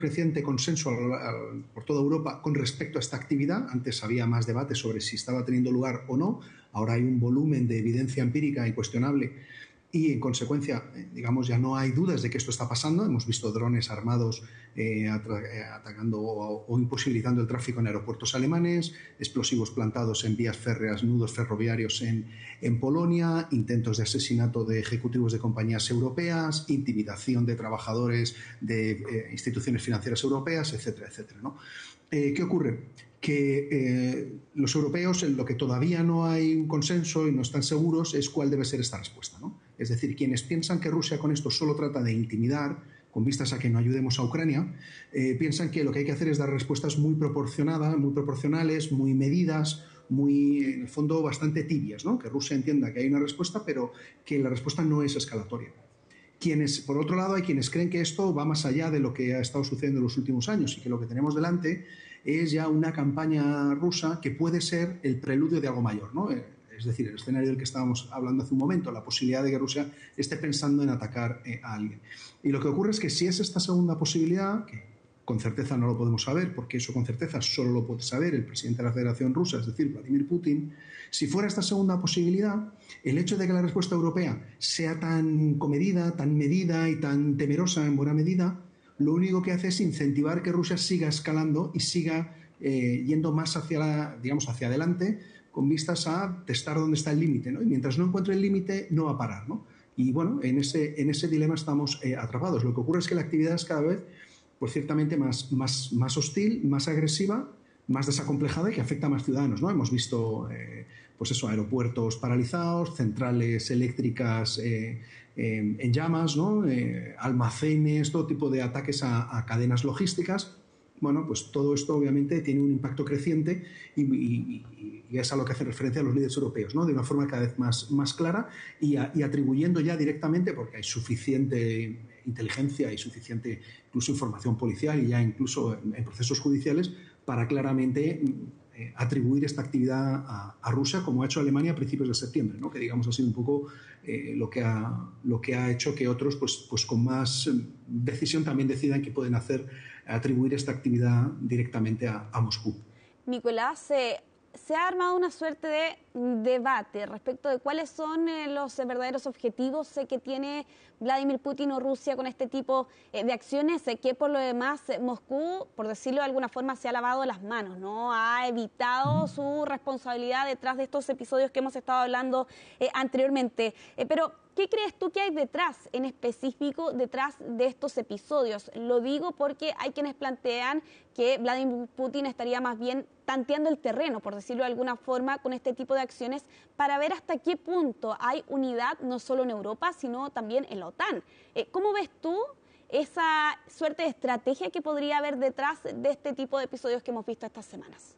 creciente consenso por toda Europa con respecto a esta actividad. Antes había más debate sobre si estaba teniendo lugar o no. Ahora hay un volumen de evidencia empírica incuestionable y, en consecuencia, digamos, ya no hay dudas de que esto está pasando. Hemos visto drones armados atacando o imposibilitando el tráfico en aeropuertos alemanes, explosivos plantados en vías férreas, nudos ferroviarios en Polonia, intentos de asesinato de ejecutivos de compañías europeas, intimidación de trabajadores de instituciones financieras europeas, etcétera, etcétera, ¿no? ¿Qué ocurre? Que los europeos, en lo que todavía no hay un consenso y no están seguros, es cuál debe ser esta respuesta, ¿no? Es decir, quienes piensan que Rusia con esto solo trata de intimidar, con vistas a que no ayudemos a Ucrania, piensan que lo que hay que hacer es dar respuestas muy proporcionadas, muy proporcionales, muy medidas, muy, en el fondo, bastante tibias, ¿no? Que Rusia entienda que hay una respuesta, pero que la respuesta no es escalatoria. Por otro lado, hay quienes creen que esto va más allá de lo que ha estado sucediendo en los últimos años y que lo que tenemos delante es ya una campaña rusa que puede ser el preludio de algo mayor, ¿no? Es decir, el escenario del que estábamos hablando hace un momento, la posibilidad de que Rusia esté pensando en atacar a alguien. Y lo que ocurre es que si es esta segunda posibilidad, que con certeza no lo podemos saber, porque eso con certeza solo lo puede saber el presidente de la Federación Rusa, es decir, Vladimir Putin, si fuera esta segunda posibilidad, el hecho de que la respuesta europea sea tan comedida, tan medida y tan temerosa en buena medida, lo único que hace es incentivar que Rusia siga escalando y siga yendo más hacia adelante, con vistas a testar dónde está el límite, ¿no? Y mientras no encuentre el límite, no va a parar, ¿no? Y bueno, en ese dilema estamos atrapados. Lo que ocurre es que la actividad es cada vez, pues ciertamente más hostil, más agresiva, más desacomplejada y que afecta a más ciudadanos, ¿no? Hemos visto, pues eso, aeropuertos paralizados, centrales eléctricas en llamas, ¿no? Almacenes, todo tipo de ataques a cadenas logísticas. Bueno, pues todo esto obviamente tiene un impacto creciente y es a lo que hace referencia a los líderes europeos, ¿no? De una forma cada vez más clara y atribuyendo ya directamente, porque hay suficiente inteligencia y suficiente incluso información policial y ya incluso en procesos judiciales para claramente atribuir esta actividad a Rusia, como ha hecho Alemania a principios de septiembre, ¿no? Que digamos ha sido un poco lo que ha hecho que otros pues con más decisión también decidan que pueden atribuir esta actividad directamente a Moscú. Nicolás, se ha armado una suerte de debate respecto de cuáles son los verdaderos objetivos que tiene Vladimir Putin o Rusia con este tipo de acciones, que por lo demás Moscú, por decirlo de alguna forma, se ha lavado las manos, ¿no? Ha evitado su responsabilidad detrás de estos episodios que hemos estado hablando anteriormente. Pero ¿qué crees tú que hay detrás, en específico, detrás de estos episodios? Lo digo porque hay quienes plantean que Vladimir Putin estaría más bien tanteando el terreno, por decirlo de alguna forma, con este tipo de acciones para ver hasta qué punto hay unidad no solo en Europa, sino también en la OTAN. ¿Cómo ves tú esa suerte de estrategia que podría haber detrás de este tipo de episodios que hemos visto estas semanas?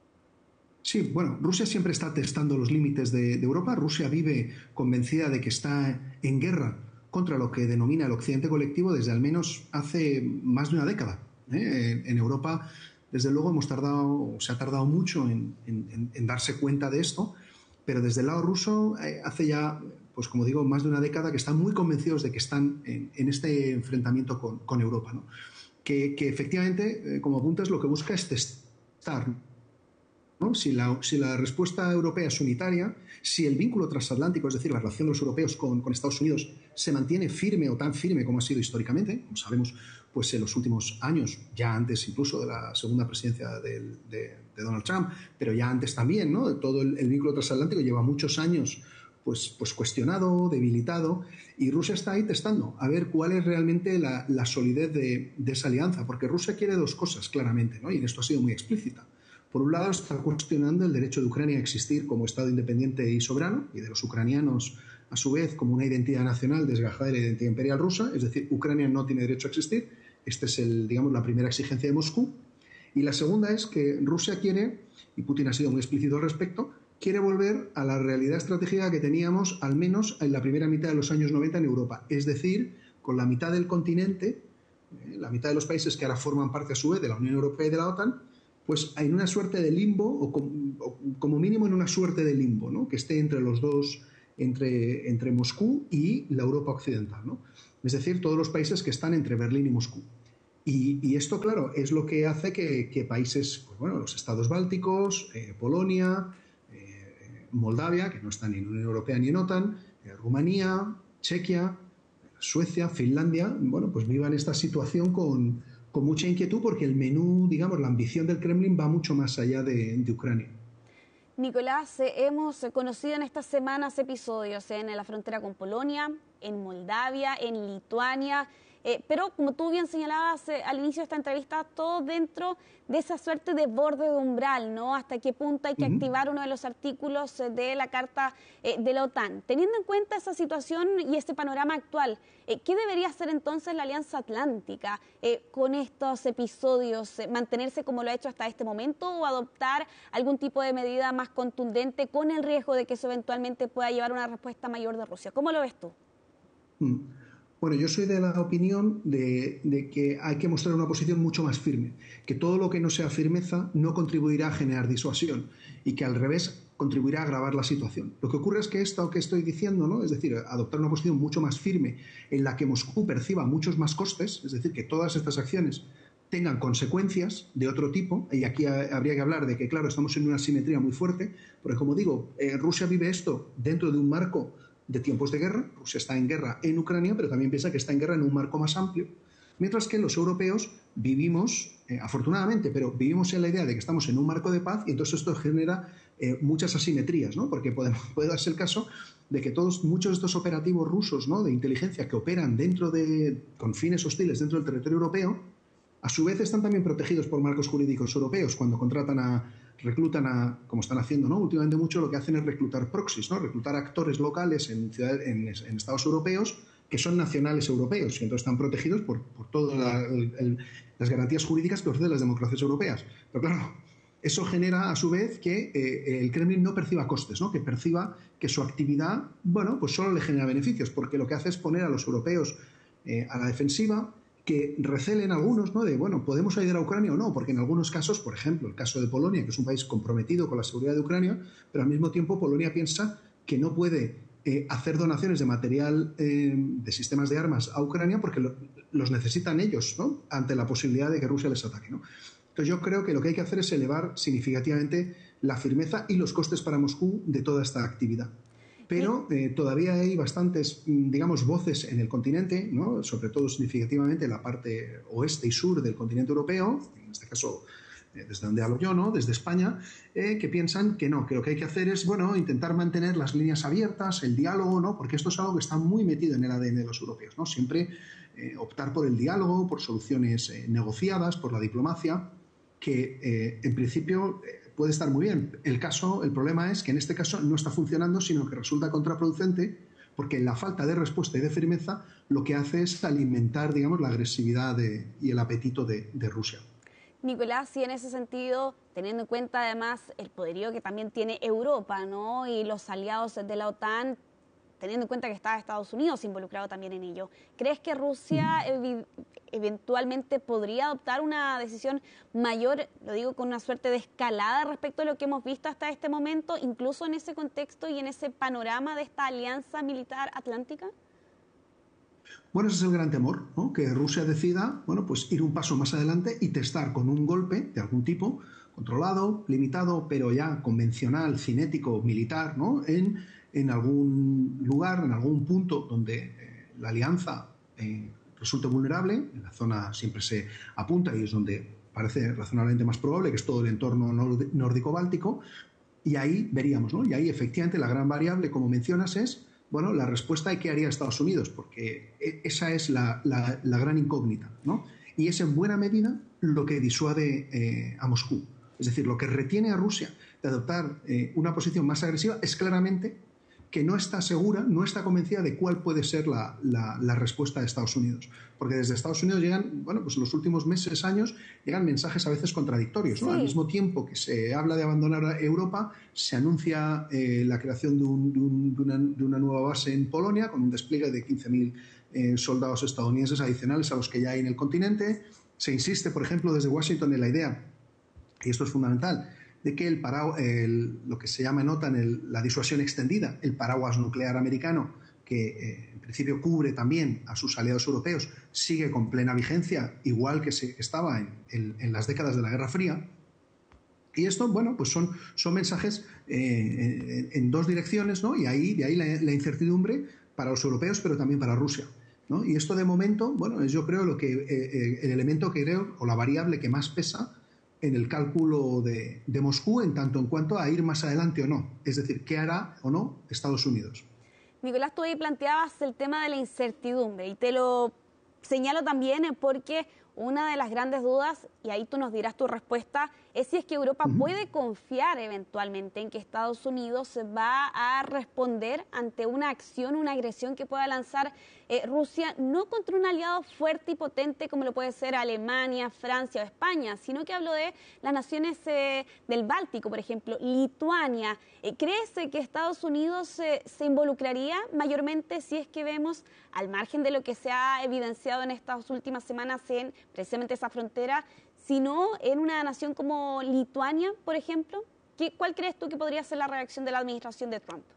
Sí, bueno, Rusia siempre está testando los límites de Europa. Rusia vive convencida de que está en guerra contra lo que denomina el occidente colectivo desde al menos hace más de una década. En Europa, desde luego, se ha tardado mucho en darse cuenta de esto, pero desde el lado ruso hace ya, pues como digo, más de una década que están muy convencidos de que están en este enfrentamiento con Europa, ¿no? Que efectivamente, como apuntas, lo que busca es testar, ¿no? Si la respuesta europea es unitaria, si el vínculo transatlántico, es decir, la relación de los europeos con Estados Unidos, se mantiene firme o tan firme como ha sido históricamente, como sabemos, pues en los últimos años, ya antes incluso de la segunda presidencia de Donald Trump, pero ya antes también, ¿no? Todo el vínculo transatlántico lleva muchos años pues cuestionado, debilitado, y Rusia está ahí testando a ver cuál es realmente la solidez de esa alianza, porque Rusia quiere dos cosas claramente, ¿no? Y en esto ha sido muy explícita. Por un lado, está cuestionando el derecho de Ucrania a existir como Estado independiente y soberano, y de los ucranianos, a su vez, como una identidad nacional desgajada de la identidad imperial rusa, es decir, Ucrania no tiene derecho a existir. Esta es la primera exigencia de Moscú. Y la segunda es que Rusia quiere, y Putin ha sido muy explícito al respecto, quiere volver a la realidad estratégica que teníamos al menos en la primera mitad de los años 90 en Europa, es decir, con la mitad del continente, la mitad de los países que ahora forman parte a su vez de la Unión Europea y de la OTAN, pues en una suerte de limbo, o como mínimo en una suerte de limbo, ¿no? Que esté entre los dos, entre Moscú y la Europa occidental, ¿no? Es decir, todos los países que están entre Berlín y Moscú. Y esto, claro, es lo que hace que países, pues bueno, los estados bálticos, Polonia, Moldavia, que no están ni en Unión Europea ni en OTAN, Rumanía, Chequia, Suecia, Finlandia, bueno, pues vivan esta situación con mucha inquietud porque el menú, digamos, la ambición del Kremlin va mucho más allá de Ucrania. Nicolás, hemos conocido en estas semanas episodios en la frontera con Polonia, en Moldavia, en Lituania, pero como tú bien señalabas al inicio de esta entrevista, todo dentro de esa suerte de borde de umbral, ¿no? Hasta qué punto hay que activar uno de los artículos de la Carta de la OTAN. Teniendo en cuenta esa situación y este panorama actual, ¿qué debería hacer entonces la Alianza Atlántica con estos episodios? ¿Mantenerse como lo ha hecho hasta este momento o adoptar algún tipo de medida más contundente con el riesgo de que eso eventualmente pueda llevar a una respuesta mayor de Rusia? ¿Cómo lo ves tú? Bueno, yo soy de la opinión de que hay que mostrar una posición mucho más firme, que todo lo que no sea firmeza no contribuirá a generar disuasión y que al revés contribuirá a agravar la situación. Lo que ocurre es que esto que estoy diciendo, ¿no? Es decir, adoptar una posición mucho más firme en la que Moscú perciba muchos más costes, es decir, que todas estas acciones tengan consecuencias de otro tipo, y aquí habría que hablar de que, claro, estamos en una asimetría muy fuerte, porque como digo, Rusia vive esto dentro de un marco de tiempos de guerra. Rusia está en guerra en Ucrania, pero también piensa que está en guerra en un marco más amplio, mientras que los europeos vivimos, afortunadamente, pero vivimos en la idea de que estamos en un marco de paz y entonces esto genera muchas asimetrías, ¿no? Porque puede darse el caso de que muchos de estos operativos rusos, ¿no?, de inteligencia que operan con fines hostiles dentro del territorio europeo, a su vez están también protegidos por marcos jurídicos europeos cuando reclutan como están haciendo, ¿no? Últimamente mucho lo que hacen es reclutar proxies, ¿no? Reclutar actores locales en estados europeos que son nacionales europeos y entonces están protegidos por todas las garantías jurídicas que ofrecen las democracias europeas. Pero claro, eso genera a su vez que el Kremlin no perciba costes, ¿no? Que perciba que su actividad, bueno, pues solo le genera beneficios, porque lo que hace es poner a los europeos a la defensiva, que recelen algunos, ¿no?, de, bueno, ¿podemos ayudar a Ucrania o no? Porque en algunos casos, por ejemplo, el caso de Polonia, que es un país comprometido con la seguridad de Ucrania, pero al mismo tiempo Polonia piensa que no puede hacer donaciones de material de sistemas de armas a Ucrania porque los necesitan ellos, ¿no?, ante la posibilidad de que Rusia les ataque, ¿no? Entonces yo creo que lo que hay que hacer es elevar significativamente la firmeza y los costes para Moscú de toda esta actividad. Pero todavía hay bastantes, digamos, voces en el continente, ¿no?, sobre todo significativamente en la parte oeste y sur del continente europeo, en este caso desde donde hablo yo, ¿no?, desde España, que piensan que no, que lo que hay que hacer es, bueno, intentar mantener las líneas abiertas, el diálogo, ¿no?, porque esto es algo que está muy metido en el ADN de los europeos, ¿no? Siempre optar por el diálogo, por soluciones negociadas, por la diplomacia, que en principio puede estar muy bien. El problema es que en este caso no está funcionando, sino que resulta contraproducente, porque la falta de respuesta y de firmeza lo que hace es alimentar, digamos, la agresividad y el apetito de Rusia. Nicolás, y en ese sentido, teniendo en cuenta además el poderío que también tiene Europa, ¿no?, y los aliados de la OTAN, teniendo en cuenta que está Estados Unidos involucrado también en ello, ¿crees que Rusia eventualmente podría adoptar una decisión mayor, lo digo con una suerte de escalada respecto a lo que hemos visto hasta este momento, incluso en ese contexto y en ese panorama de esta alianza militar atlántica? Bueno, ese es el gran temor, ¿no?, que Rusia decida, bueno, pues ir un paso más adelante y testar con un golpe de algún tipo, controlado, limitado, pero ya convencional, cinético, militar, ¿no?, en algún lugar, en algún punto donde la alianza resulte vulnerable. En la zona siempre se apunta y es donde parece razonablemente más probable, que es todo el entorno nórdico-báltico, y ahí veríamos, ¿no? Y ahí efectivamente la gran variable, como mencionas, es, bueno, la respuesta de qué haría Estados Unidos, porque esa es la gran incógnita, ¿no? Y es en buena medida lo que disuade a Moscú. Es decir, lo que retiene a Rusia de adoptar una posición más agresiva es claramente que no está segura, no está convencida de cuál puede ser la respuesta de Estados Unidos. Porque desde Estados Unidos llegan, bueno, pues en los últimos meses, años, llegan mensajes a veces contradictorios, ¿no? Sí. Al mismo tiempo que se habla de abandonar Europa, se anuncia la creación de una nueva base en Polonia, con un despliegue de 15.000 soldados estadounidenses adicionales a los que ya hay en el continente. Se insiste, por ejemplo, desde Washington en la idea, y esto es fundamental, de que lo que se llama en OTAN la disuasión extendida, el paraguas nuclear americano, que en principio cubre también a sus aliados europeos, sigue con plena vigencia, igual que estaba en las décadas de la Guerra Fría. Y esto, bueno, pues son mensajes en dos direcciones, ¿no? Y de ahí la incertidumbre para los europeos, pero también para Rusia, ¿no? Y esto de momento, bueno, es yo creo el elemento que creo, o la variable que más pesa en el cálculo de Moscú en tanto en cuanto a ir más adelante o no. Es decir, ¿qué hará o no Estados Unidos? Nicolás, tú ahí planteabas el tema de la incertidumbre y te lo señalo también porque una de las grandes dudas, y ahí tú nos dirás tu respuesta, es si es que Europa puede confiar eventualmente en que Estados Unidos va a responder ante una acción, una agresión que pueda lanzar Rusia, no contra un aliado fuerte y potente como lo puede ser Alemania, Francia o España, sino que hablo de las naciones del Báltico, por ejemplo, Lituania. ¿Crees que Estados Unidos se involucraría mayormente si es que vemos, al margen de lo que se ha evidenciado en estas últimas semanas en precisamente esa frontera, sino en una nación como Lituania, por ejemplo? ¿Cuál crees tú que podría ser la reacción de la administración de Trump?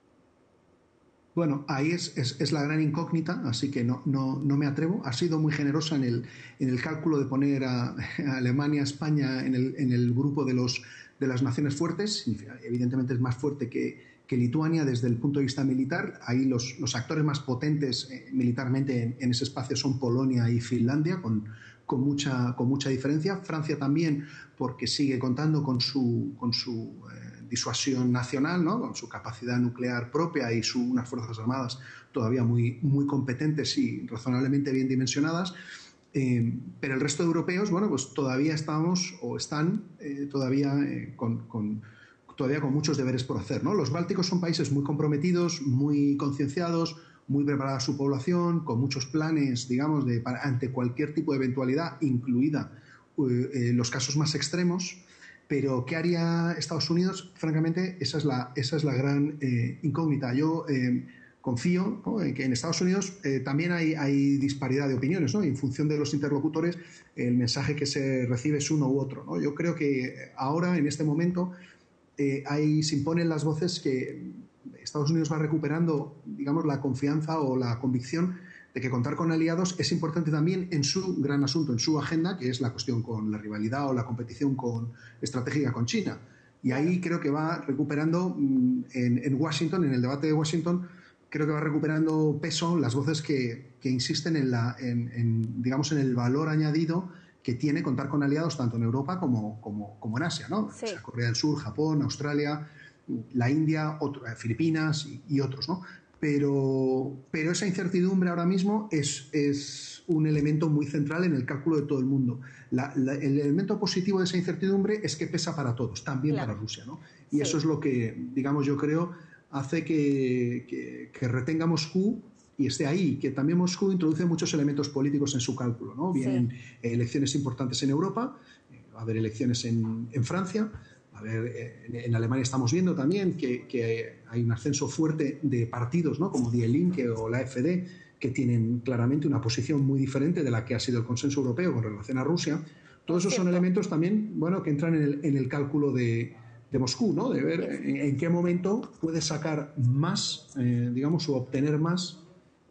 Bueno, ahí es la gran incógnita, así que no me atrevo. Ha sido muy generosa en el cálculo de poner a Alemania, España en el grupo de las naciones fuertes. Evidentemente es más fuerte que Lituania desde el punto de vista militar. Ahí los actores más potentes militarmente en ese espacio son Polonia y Finlandia, con mucha diferencia. Francia también, porque sigue contando con su disuasión nacional, ¿no? Con su capacidad nuclear propia y unas fuerzas armadas todavía muy, muy competentes y razonablemente bien dimensionadas. Pero el resto de europeos, bueno, pues todavía estamos o están todavía con muchos deberes por hacer, ¿no? Los bálticos son países muy comprometidos, muy concienciados, muy preparada su población, con muchos planes, digamos, ante cualquier tipo de eventualidad, incluida los casos más extremos. Pero ¿qué haría Estados Unidos? Francamente, esa es la gran incógnita. Yo confío, ¿no?, en que en Estados Unidos también hay disparidad de opiniones, ¿no? Y en función de los interlocutores, el mensaje que se recibe es uno u otro, ¿no? Yo creo que ahora, en este momento, se imponen las voces que Estados Unidos va recuperando, digamos, la confianza o la convicción de que contar con aliados es importante también en su gran asunto, en su agenda, que es la cuestión con la rivalidad o la competición estratégica con China. Y ahí creo que va recuperando en Washington, en el debate de Washington, creo que va recuperando peso las voces que insisten digamos, en el valor añadido que tiene contar con aliados tanto en Europa como en Asia, ¿no? Sí. O sea, Corea del Sur, Japón, Australia, la India, Filipinas y otros, ¿no? Pero esa incertidumbre ahora mismo es un elemento muy central en el cálculo de todo el mundo. El elemento positivo de esa incertidumbre es que pesa para todos, también para Rusia, ¿no? Y sí, eso es lo que, digamos, yo creo, hace que retenga Moscú y esté ahí, que también Moscú introduce muchos elementos políticos en su cálculo, ¿no? Vienen elecciones importantes en Europa, va a haber elecciones en Francia. A ver, en Alemania estamos viendo también que hay un ascenso fuerte de partidos, ¿no?, como Die Linke o la AfD, que tienen claramente una posición muy diferente de la que ha sido el consenso europeo con relación a Rusia. Todos esos son elementos también, bueno, que entran en el cálculo de Moscú, ¿no?, de ver en qué momento puede sacar más, digamos, o obtener más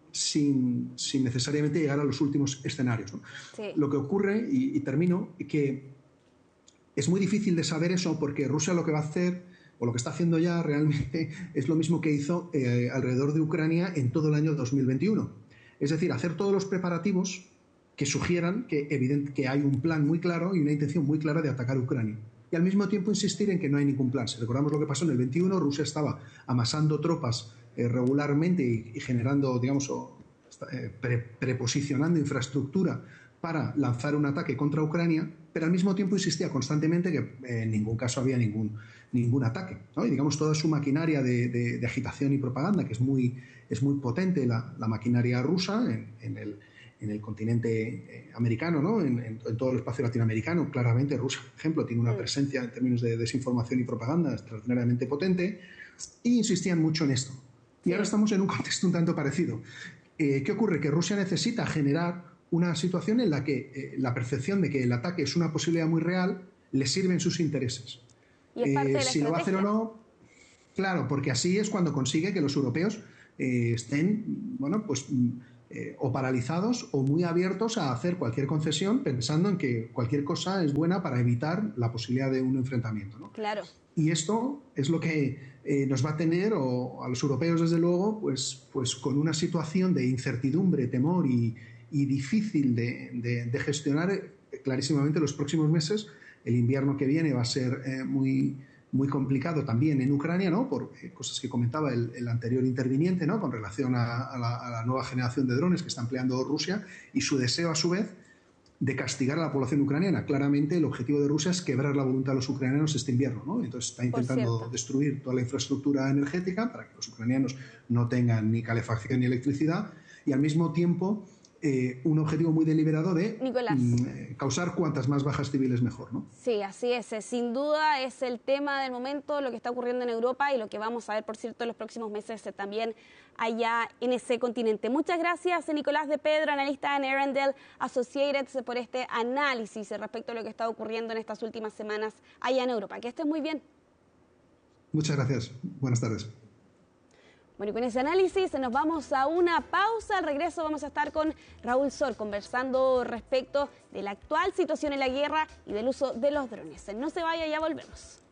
sin necesariamente llegar a los últimos escenarios, ¿no? Sí. Lo que ocurre, y termino, que es muy difícil de saber eso porque Rusia lo que va a hacer, o lo que está haciendo ya realmente, es lo mismo que hizo alrededor de Ucrania en todo el año 2021. Es decir, hacer todos los preparativos que sugieran que hay un plan muy claro y una intención muy clara de atacar Ucrania. Y al mismo tiempo insistir en que no hay ningún plan. Si recordamos lo que pasó en el 21, Rusia estaba amasando tropas regularmente y generando, digamos, preposicionando infraestructura para lanzar un ataque contra Ucrania, pero al mismo tiempo insistía constantemente que en ningún caso había ningún ataque, ¿no? Y digamos, toda su maquinaria de agitación y propaganda, que es muy potente, la maquinaria rusa en el continente americano, ¿no? En todo el espacio latinoamericano. Claramente Rusia, por ejemplo, tiene una presencia en términos de desinformación y propaganda extraordinariamente potente, y insistían mucho en esto. Y ahora estamos en un contexto un tanto parecido. ¿Qué ocurre? Que Rusia necesita generar una situación en la que la percepción de que el ataque es una posibilidad muy real le sirve en sus intereses. ¿Y es parte de la si lo va a hacer o no, claro, porque así es cuando consigue que los europeos estén, bueno, pues o paralizados o muy abiertos a hacer cualquier concesión pensando en que cualquier cosa es buena para evitar la posibilidad de un enfrentamiento, ¿no? Claro. Y esto es lo que nos va a tener, o a los europeos desde luego, pues con una situación de incertidumbre, temor y difícil de gestionar clarísimamente los próximos meses. El invierno que viene va a ser muy complicado también en Ucrania, ¿no? Por cosas que comentaba el anterior interviniente, ¿no? Con relación a la nueva generación de drones que está empleando Rusia y su deseo, a su vez, de castigar a la población ucraniana. Claramente el objetivo de Rusia es quebrar la voluntad de los ucranianos este invierno, ¿no? Entonces está intentando destruir toda la infraestructura energética para que los ucranianos no tengan ni calefacción ni electricidad, y al mismo tiempo un objetivo muy deliberado de causar cuantas más bajas civiles mejor, ¿no? Sí, así es. Sin duda es el tema del momento, lo que está ocurriendo en Europa y lo que vamos a ver, por cierto, en los próximos meses también allá en ese continente. Muchas gracias, Nicolás de Pedro, analista en Arendelle Associates, por este análisis respecto a lo que está ocurriendo en estas últimas semanas allá en Europa. Que estés muy bien. Muchas gracias. Buenas tardes. Bueno, y con ese análisis nos vamos a una pausa. Al regreso vamos a estar con Raúl Sor conversando respecto de la actual situación en la guerra y del uso de los drones. No se vaya, ya volvemos.